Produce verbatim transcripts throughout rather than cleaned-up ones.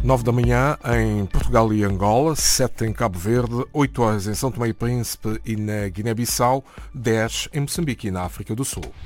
nove da manhã em Portugal e Angola, sete em Cabo Verde, oito horas em São Tomé e Príncipe e na Guiné-Bissau, dez em Moçambique e na África do Sul.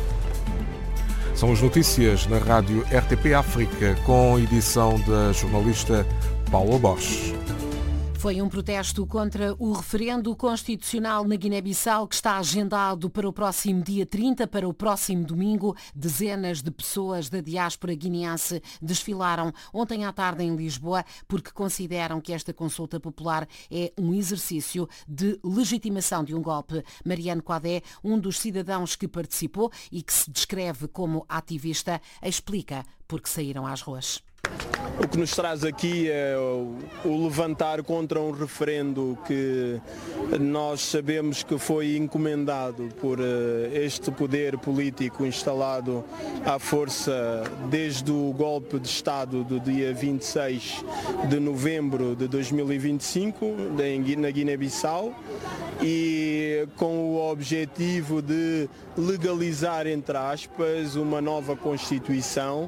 São as notícias na rádio R T P África, com edição da jornalista Paula Bosch. Foi um protesto contra o referendo constitucional na Guiné-Bissau que está agendado para o próximo dia trinta, para o próximo domingo. Dezenas de pessoas da diáspora guineense desfilaram ontem à tarde em Lisboa porque consideram que esta consulta popular é um exercício de legitimação de um golpe. Mariano Coadé, um dos cidadãos que participou e que se descreve como ativista, explica por que saíram às ruas. O que nos traz aqui é o, o levantar contra um referendo que nós sabemos que foi encomendado por uh, este poder político instalado à força desde o golpe de Estado do dia vinte e seis de novembro de dois mil e vinte e cinco na Guiné-Bissau, e com o objetivo de legalizar, entre aspas, uma nova Constituição,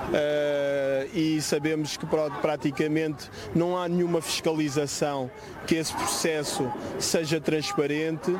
uh, e sabemos que praticamente não há nenhuma fiscalização, que esse processo seja transparente.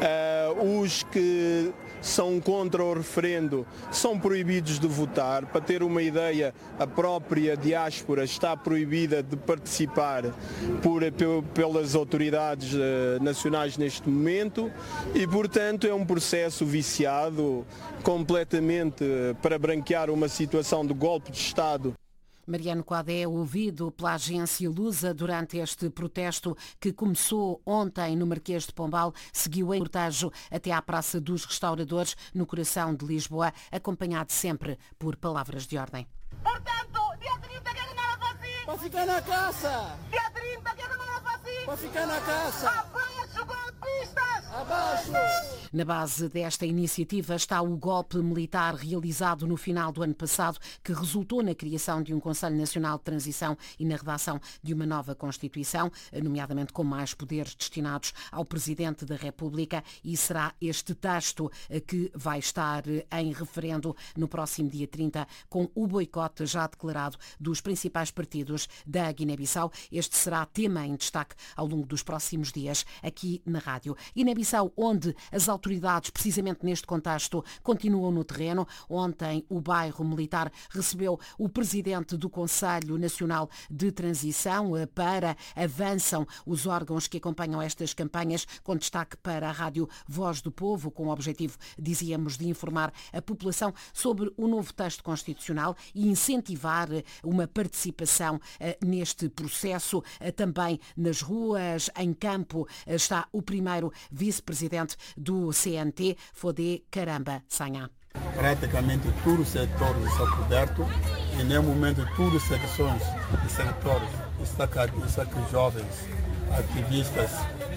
Uh, os que são contra o referendo são proibidos de votar. Para ter uma ideia, a própria diáspora está proibida de participar por, pelas autoridades uh, nacionais neste momento e, portanto, é um processo viciado completamente para branquear uma situação de golpe de Estado. Mariano Coadé, ouvido pela agência Lusa durante este protesto que começou ontem no Marquês de Pombal, seguiu em cortejo até à Praça dos Restauradores, no coração de Lisboa, acompanhado sempre por palavras de ordem. Portanto, dia trinta quero não assim. Para ficar na caça. Dia trinta quero não assim. Para ficar na caça. Abaixo golpistas. Abaixo. Na base desta iniciativa está o golpe militar realizado no final do ano passado, que resultou na criação de um Conselho Nacional de Transição e na redação de uma nova Constituição, nomeadamente com mais poderes destinados ao Presidente da República, e será este texto que vai estar em referendo no próximo dia trinta, com o boicote já declarado dos principais partidos da Guiné-Bissau. Este será tema em destaque ao longo dos próximos dias aqui na rádio. Guiné-Bissau, onde as autoridades, precisamente neste contexto, continuam no terreno. Ontem o bairro militar recebeu o presidente do Conselho Nacional de Transição. Para avançam os órgãos que acompanham estas campanhas, com destaque para a rádio Voz do Povo, com o objetivo, dizíamos, de informar a população sobre o novo texto constitucional e incentivar uma participação neste processo. Também nas ruas, em campo, está o primeiro vice-presidente do C N T, Fodé Caramba Sanhá. Praticamente todo o setor está coberto e, no momento, todas as secções e setores estão aqui jovens, ativistas,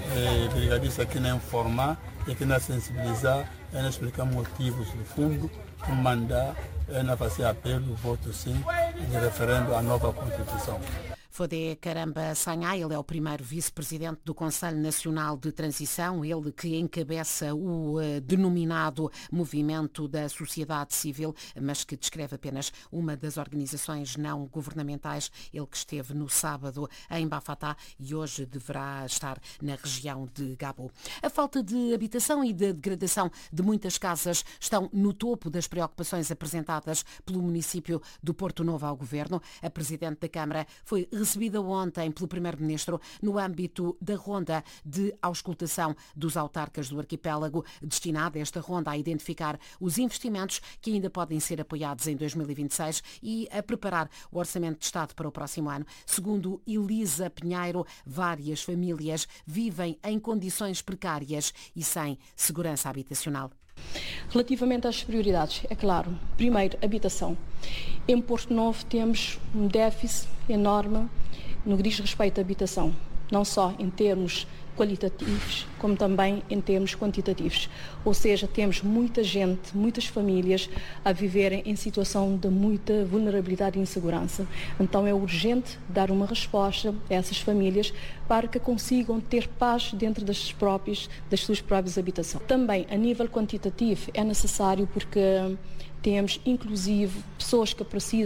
e brigadistas aqui na informar e aqui na sensibilizar, e na explicar motivos do fundo, mandar, e na fazer apelo, voto sim, de referendo à nova Constituição. Fodé Caramba Sanhá, ele é o primeiro vice-presidente do Conselho Nacional de Transição, ele que encabeça o uh, denominado Movimento da Sociedade Civil, mas que descreve apenas uma das organizações não governamentais, ele que esteve no sábado em Bafatá e hoje deverá estar na região de Gabo. A falta de habitação e de degradação de muitas casas estão no topo das preocupações apresentadas pelo município do Porto Novo ao Governo. A Presidente da Câmara foi recebida ontem pelo Primeiro-Ministro no âmbito da ronda de auscultação dos autarcas do arquipélago, destinada esta ronda a identificar os investimentos que ainda podem ser apoiados em dois mil e vinte e seis e a preparar o Orçamento de Estado para o próximo ano. Segundo Elisa Pinheiro, várias famílias vivem em condições precárias e sem segurança habitacional. Relativamente às prioridades, é claro, primeiro, habitação. Em Porto Novo temos um déficit enorme no que diz respeito à habitação, não só em termos qualitativos, como também em termos quantitativos. Ou seja, temos muita gente, muitas famílias a viverem em situação de muita vulnerabilidade e insegurança. Então é urgente dar uma resposta a essas famílias para que consigam ter paz dentro das, próprias, das suas próprias habitações. Também, a nível quantitativo, é necessário porque temos, inclusive, pessoas que precisam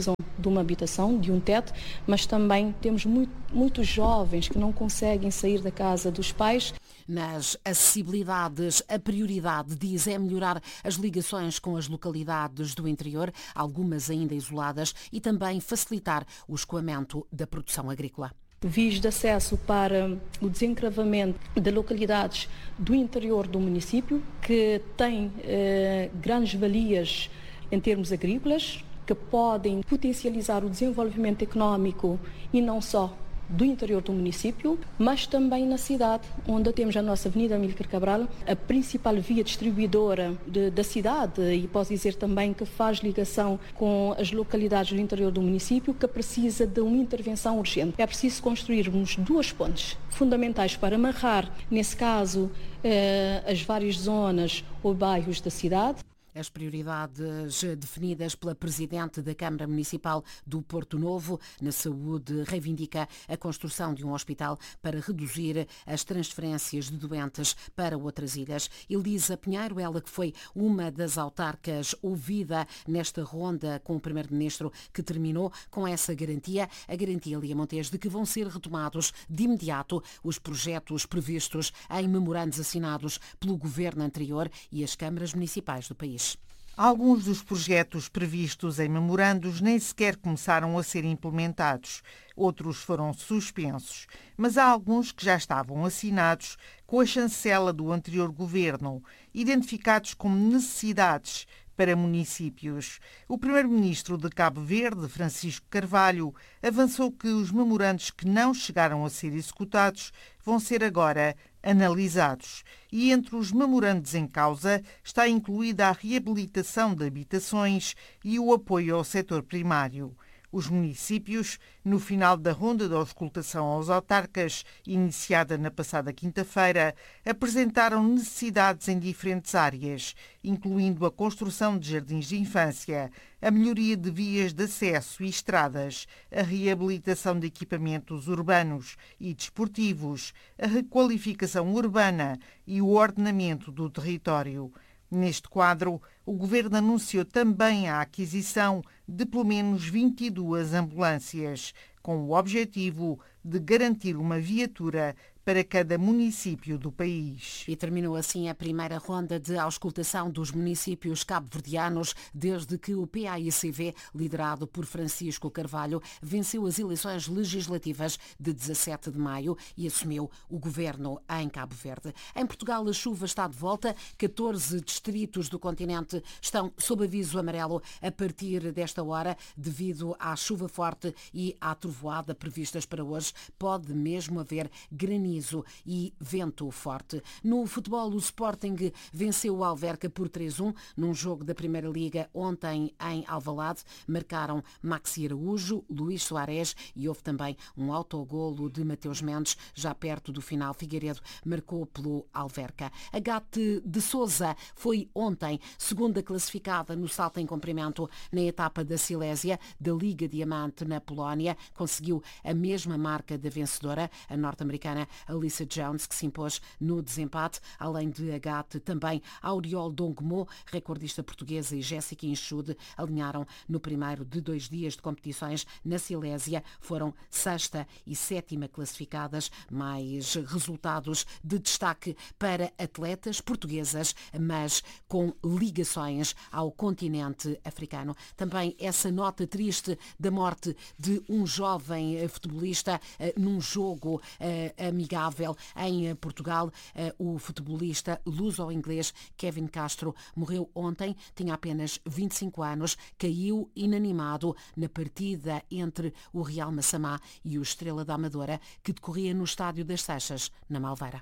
de uma habitação, de um teto, mas também temos muito, muitos jovens que não conseguem sair da casa dos pais. Nas acessibilidades, a prioridade, diz, é melhorar as ligações com as localidades do interior, algumas ainda isoladas, e também facilitar o escoamento da produção agrícola. Vias de acesso para o desencravamento de localidades do interior do município, que têm eh, grandes valias em termos agrícolas, que podem potencializar o desenvolvimento económico e não só do interior do município, mas também na cidade, onde temos a nossa Avenida Amílcar Cabral, a principal via distribuidora de, da cidade, e posso dizer também que faz ligação com as localidades do interior do município, que precisa de uma intervenção urgente. É preciso construirmos duas pontes fundamentais para amarrar, nesse caso, eh, as várias zonas ou bairros da cidade. As prioridades definidas pela Presidente da Câmara Municipal do Porto Novo na saúde reivindica a construção de um hospital para reduzir as transferências de doentes para outras ilhas. Elisa Pinheiro, ela que foi uma das autarcas ouvida nesta ronda com o Primeiro-Ministro, que terminou com essa garantia, a garantia, Lia Montes, de que vão ser retomados de imediato os projetos previstos em memorandos assinados pelo Governo anterior e as câmaras municipais do país. Alguns dos projetos previstos em memorandos nem sequer começaram a ser implementados. Outros foram suspensos. Mas há alguns que já estavam assinados com a chancela do anterior governo, identificados como necessidades para municípios. O primeiro-ministro de Cabo Verde, Francisco Carvalho, avançou que os memorandos que não chegaram a ser executados vão ser agora analisados. E entre os memorandos em causa está incluída a reabilitação de habitações e o apoio ao setor primário. Os municípios, no final da ronda de auscultação aos autarcas, iniciada na passada quinta-feira, apresentaram necessidades em diferentes áreas, incluindo a construção de jardins de infância, a melhoria de vias de acesso e estradas, a reabilitação de equipamentos urbanos e desportivos, a requalificação urbana e o ordenamento do território. Neste quadro, o Governo anunciou também a aquisição de pelo menos vinte e duas ambulâncias, com o objetivo de garantir uma viatura para cada município do país. E terminou assim a primeira ronda de auscultação dos municípios cabo-verdianos desde que o P A I C V, liderado por Francisco Carvalho, venceu as eleições legislativas de dezassete de maio e assumiu o governo em Cabo Verde. Em Portugal, a chuva está de volta. catorze distritos do continente estão sob aviso amarelo a partir desta hora devido à chuva forte e à trovoada previstas para hoje. Pode mesmo haver granizo e vento forte. No futebol, o Sporting venceu o Alverca por três a um num jogo da Primeira Liga ontem em Alvalade. Marcaram Maxi Araújo, Luís Soares e houve também um autogolo de Mateus Mendes já perto do final. Figueiredo marcou pelo Alverca. A Gate de Sousa foi ontem segunda classificada no salto em comprimento na etapa da Silésia da Liga Diamante na Polónia. Conseguiu a mesma marca da vencedora, a norte-americana Alyssa Jones, que se impôs no desempate. Além de Agate, também Auriol Dongmo, recordista portuguesa, e Jéssica Inchude alinharam no primeiro de dois dias de competições na Silésia. Foram sexta e sétima classificadas, mais resultados de destaque para atletas portuguesas, mas com ligações ao continente africano. Também essa nota triste da morte de um jovem futebolista num jogo amigável em Portugal. O futebolista luso-inglês Kevin Castro morreu ontem, tinha apenas vinte e cinco anos, caiu inanimado na partida entre o Real Massamá e o Estrela da Amadora, que decorria no Estádio das Seixas, na Malveira.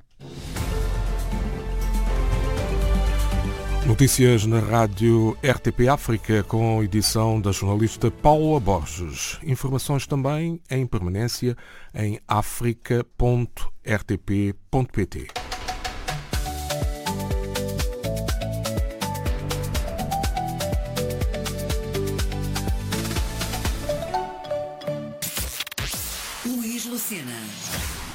Notícias na rádio R T P África com edição da jornalista Paula Borges. Informações também em permanência em africa ponto r t p ponto p t. Luís Lucena.